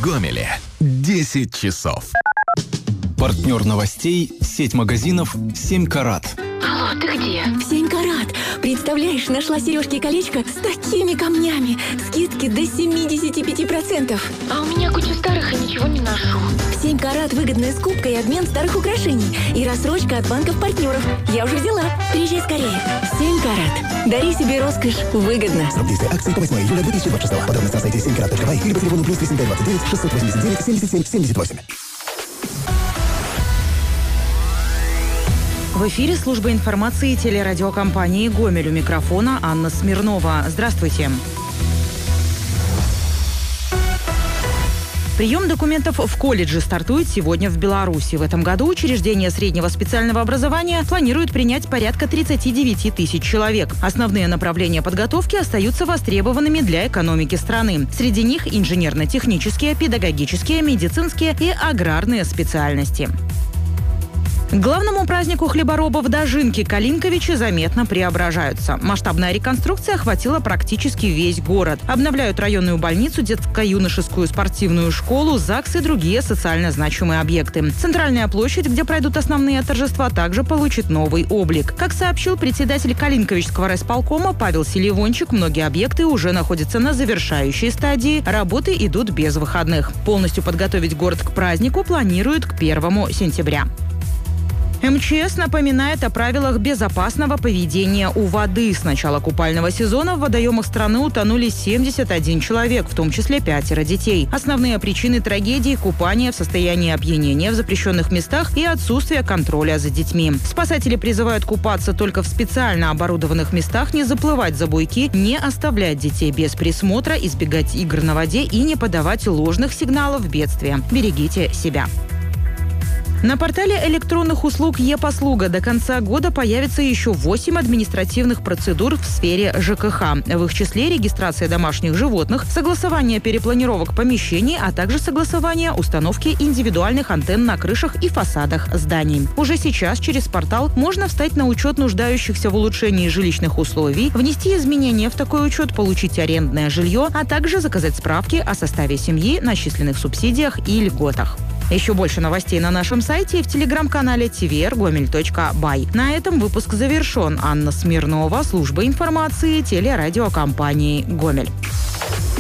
Гомеле 10 часов. Партнер новостей – сеть магазинов «7 карат». Алло, ты где? В 7 карат. Представляешь, нашла сережки и колечко с такими камнями. Скидки до 75%. А у меня куча старых и ничего не ношу. В 7 карат выгодная скупка и обмен старых украшений. И рассрочка от банков-партнеров. Я уже взяла. Приезжай скорее. 7 карат. Дари себе роскошь выгодно. Срок действия акции по 8 июля 2026. Подробности на сайте 7karat.by или по телефону +3529 689 77 78. В эфире служба информации телерадиокомпании «Гомель». У микрофона Анна Смирнова. Здравствуйте. Прием документов в колледже стартует сегодня в Беларуси. В этом году учреждения среднего специального образования планируют принять порядка 39 тысяч человек. Основные направления подготовки остаются востребованными для экономики страны. Среди них инженерно-технические, педагогические, медицинские и аграрные специальности. К главному празднику хлеборобов Дожинки Калинковичи заметно преображаются. Масштабная реконструкция охватила практически весь город. Обновляют районную больницу, детско-юношескую спортивную школу, ЗАГС и другие социально значимые объекты. Центральная площадь, где пройдут основные торжества, также получит новый облик. Как сообщил председатель Калинковичского райисполкома Павел Селивончик, многие объекты уже находятся на завершающей стадии. Работы идут без выходных. Полностью подготовить город к празднику планируют к 1 сентября. МЧС напоминает о правилах безопасного поведения у воды. С начала купального сезона в водоемах страны утонули 71 человек, в том числе 5 детей. Основные причины трагедии – купание в состоянии опьянения в запрещенных местах и отсутствие контроля за детьми. Спасатели призывают купаться только в специально оборудованных местах, не заплывать за буйки, не оставлять детей без присмотра, избегать игр на воде и не подавать ложных сигналов бедствия. Берегите себя. На портале электронных услуг «Е-послуга» до конца года появится еще 8 административных процедур в сфере ЖКХ. В их числе регистрация домашних животных, согласование перепланировок помещений, а также согласование установки индивидуальных антенн на крышах и фасадах зданий. Уже сейчас через портал можно встать на учет нуждающихся в улучшении жилищных условий, внести изменения в такой учет, получить арендное жилье, а также заказать справки о составе семьи, начисленных субсидиях и льготах. Еще больше новостей на нашем сайте и в телеграм-канале tvrgomel.by. На этом выпуск завершен. Анна Смирнова, служба информации телерадиокомпании «Гомель».